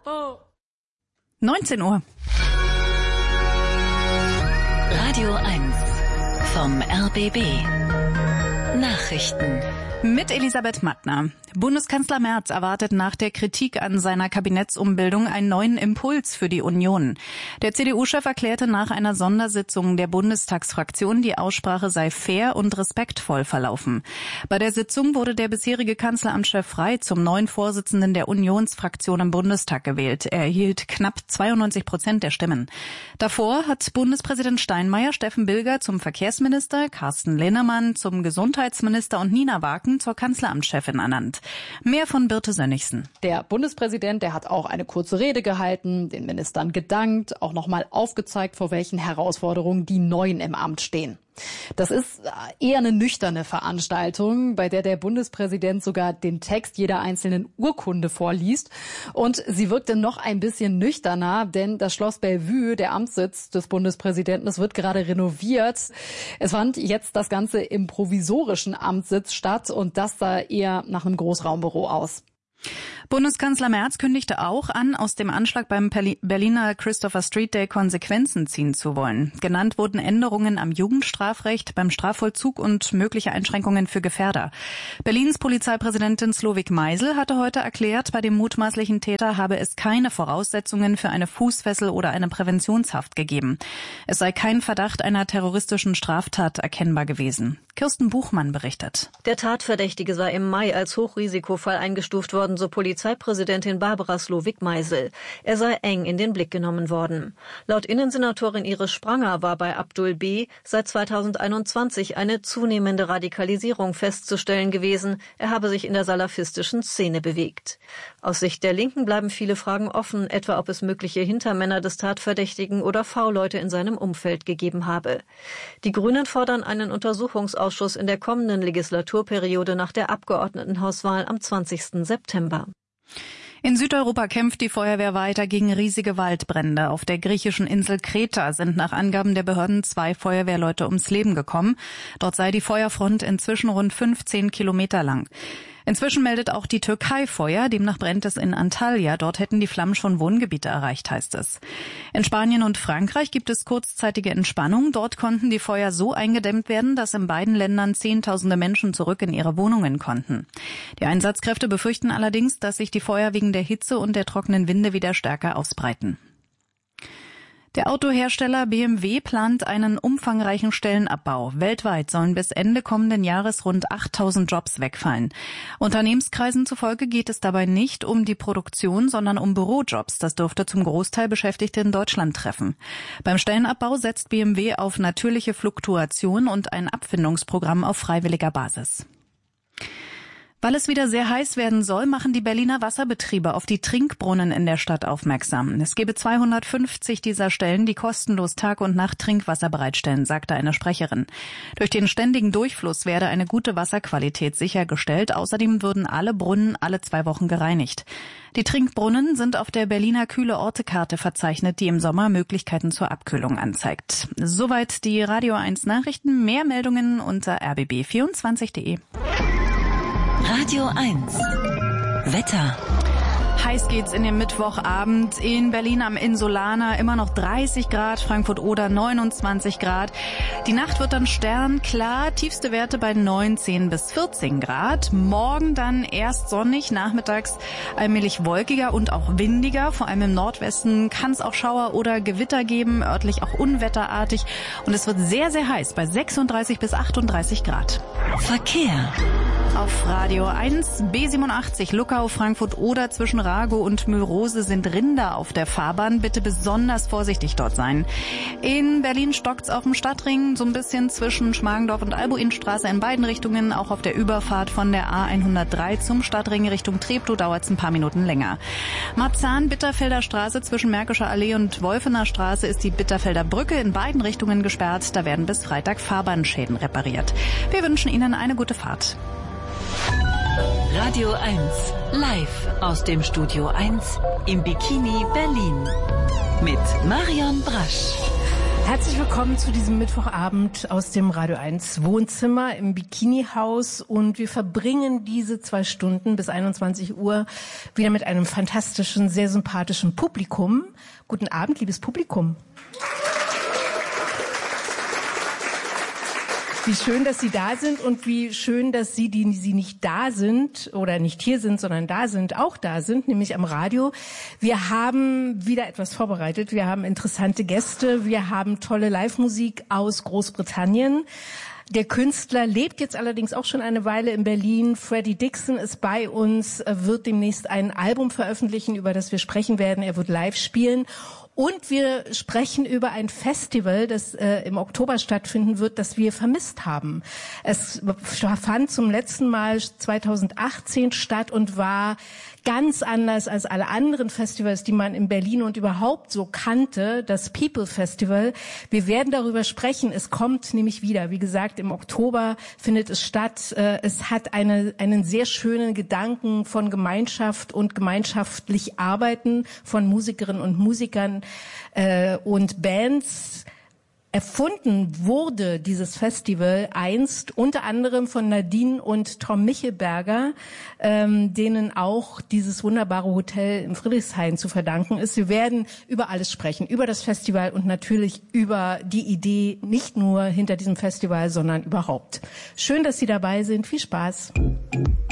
19 Uhr. Radio 1 vom RBB. Nachrichten. Mit Elisabeth Mattner. Bundeskanzler Merz erwartet nach der Kritik an seiner Kabinettsumbildung einen neuen Impuls für die Union. Der CDU-Chef erklärte nach einer Sondersitzung der Bundestagsfraktion, die Aussprache sei fair und respektvoll verlaufen. Bei der Sitzung wurde der bisherige Kanzleramtschef Frey zum neuen Vorsitzenden der Unionsfraktion im Bundestag gewählt. Er erhielt knapp 92% der Stimmen. Davor hat Bundespräsident Steinmeier Steffen Bilger zum Verkehrsminister, Carsten Linnemann zum Gesundheitsminister und Nina Waken zur Kanzleramtschefin ernannt. Mehr von Birte Sönnigsen. Der Bundespräsident, der hat auch eine kurze Rede gehalten, den Ministern gedankt, auch nochmal aufgezeigt, vor welchen Herausforderungen die Neuen im Amt stehen. Das ist eher eine nüchterne Veranstaltung, bei der der Bundespräsident sogar den Text jeder einzelnen Urkunde vorliest. Und sie wirkte noch ein bisschen nüchterner, denn das Schloss Bellevue, der Amtssitz des Bundespräsidenten, das wird gerade renoviert. Es fand jetzt das Ganze im provisorischen Amtssitz statt und das sah eher nach einem Großraumbüro aus. Bundeskanzler Merz kündigte auch an, aus dem Anschlag beim Berliner Christopher Street Day Konsequenzen ziehen zu wollen. Genannt wurden Änderungen am Jugendstrafrecht, beim Strafvollzug und mögliche Einschränkungen für Gefährder. Berlins Polizeipräsidentin Slowik Meisel hatte heute erklärt, bei dem mutmaßlichen Täter habe es keine Voraussetzungen für eine Fußfessel oder eine Präventionshaft gegeben. Es sei kein Verdacht einer terroristischen Straftat erkennbar gewesen. Kirsten Buchmann berichtet. Der Tatverdächtige sei im Mai als Hochrisikofall eingestuft worden, so Polizeipräsidentin Barbara Slowik-Meisel. Er sei eng in den Blick genommen worden. Laut Innensenatorin Iris Spranger war bei Abdul B. seit 2021 eine zunehmende Radikalisierung festzustellen gewesen. Er habe sich in der salafistischen Szene bewegt. Aus Sicht der Linken bleiben viele Fragen offen, etwa ob es mögliche Hintermänner des Tatverdächtigen oder V-Leute in seinem Umfeld gegeben habe. Die Grünen fordern einen Untersuchungsausschuss in der kommenden Legislaturperiode nach der Abgeordnetenhauswahl am 20. September. In Südeuropa kämpft die Feuerwehr weiter gegen riesige Waldbrände. Auf der griechischen Insel Kreta sind nach Angaben der Behörden 2 Feuerwehrleute ums Leben gekommen. Dort sei die Feuerfront inzwischen rund 15 Kilometer lang. Inzwischen meldet auch die Türkei Feuer, demnach brennt es in Antalya. Dort hätten die Flammen schon Wohngebiete erreicht, heißt es. In Spanien und Frankreich gibt es kurzzeitige Entspannung. Dort konnten die Feuer so eingedämmt werden, dass in beiden Ländern Zehntausende Menschen zurück in ihre Wohnungen konnten. Die Einsatzkräfte befürchten allerdings, dass sich die Feuer wegen der Hitze und der trockenen Winde wieder stärker ausbreiten. Der Autohersteller BMW plant einen umfangreichen Stellenabbau. Weltweit sollen bis Ende kommenden Jahres rund 8.000 Jobs wegfallen. Unternehmenskreisen zufolge geht es dabei nicht um die Produktion, sondern um Bürojobs. Das dürfte zum Großteil Beschäftigte in Deutschland treffen. Beim Stellenabbau setzt BMW auf natürliche Fluktuation und ein Abfindungsprogramm auf freiwilliger Basis. Weil es wieder sehr heiß werden soll, machen die Berliner Wasserbetriebe auf die Trinkbrunnen in der Stadt aufmerksam. Es gebe 250 dieser Stellen, die kostenlos Tag und Nacht Trinkwasser bereitstellen, sagte eine Sprecherin. Durch den ständigen Durchfluss werde eine gute Wasserqualität sichergestellt. Außerdem würden alle Brunnen alle 2 Wochen gereinigt. Die Trinkbrunnen sind auf der Berliner Kühle-Orte-Karte verzeichnet, die im Sommer Möglichkeiten zur Abkühlung anzeigt. Soweit die Radio 1 Nachrichten. Mehr Meldungen unter rbb24.de. Radio 1 Wetter. Heiß geht's in den Mittwochabend. In Berlin am Insulaner immer noch 30 Grad, Frankfurt-Oder 29 Grad. Die Nacht wird dann sternklar, tiefste Werte bei 19 bis 14 Grad. Morgen dann erst sonnig, nachmittags allmählich wolkiger und auch windiger. Vor allem im Nordwesten kann es auch Schauer oder Gewitter geben, örtlich auch unwetterartig. Und es wird sehr, sehr heiß bei 36 bis 38 Grad. Verkehr. Auf Radio 1 B87 Luckau, Frankfurt-Oder zwischen Rago und Mülrose sind Rinder auf der Fahrbahn. Bitte besonders vorsichtig dort sein. In Berlin stockt's auf dem Stadtring, so ein bisschen zwischen Schmargendorf und Albuinstraße in beiden Richtungen. Auch auf der Überfahrt von der A103 zum Stadtring Richtung Treptow dauert's ein paar Minuten länger. Marzahn-Bitterfelder Straße zwischen Märkischer Allee und Wolfener Straße ist die Bitterfelder Brücke in beiden Richtungen gesperrt. Da werden bis Freitag Fahrbahnschäden repariert. Wir wünschen Ihnen eine gute Fahrt. Radio 1 live aus dem Studio 1 im Bikini Berlin mit Marion Brasch. Herzlich willkommen zu diesem Mittwochabend aus dem Radio 1 Wohnzimmer im Bikini-Haus und wir verbringen diese 2 Stunden bis 21 Uhr wieder mit einem fantastischen, sehr sympathischen Publikum. Guten Abend, liebes Publikum. Wie schön, dass Sie da sind und wie schön, dass Sie, die Sie nicht da sind oder nicht hier sind, sondern da sind, auch da sind, nämlich am Radio. Wir haben wieder etwas vorbereitet. Wir haben interessante Gäste. Wir haben tolle Live-Musik aus Großbritannien. Der Künstler lebt jetzt allerdings auch schon eine Weile in Berlin. Freddie Dixon ist bei uns, wird demnächst ein Album veröffentlichen, über das wir sprechen werden. Er wird live spielen. Und wir sprechen über ein Festival, das im Oktober stattfinden wird, das wir vermisst haben. Es fand zum letzten Mal 2018 statt und war ganz anders als alle anderen Festivals, die man in Berlin und überhaupt so kannte, das People Festival. Wir werden darüber sprechen. Es kommt nämlich wieder. Wie gesagt, im Oktober findet es statt. Es hat einen sehr schönen Gedanken von Gemeinschaft und gemeinschaftlich Arbeiten von Musikerinnen und Musikern und Bands. Erfunden wurde dieses Festival einst unter anderem von Nadine und Tom Michelberger, denen auch dieses wunderbare Hotel in Friedrichshain zu verdanken ist. Wir werden über alles sprechen, über das Festival und natürlich über die Idee, nicht nur hinter diesem Festival, sondern überhaupt. Schön, dass Sie dabei sind. Viel Spaß.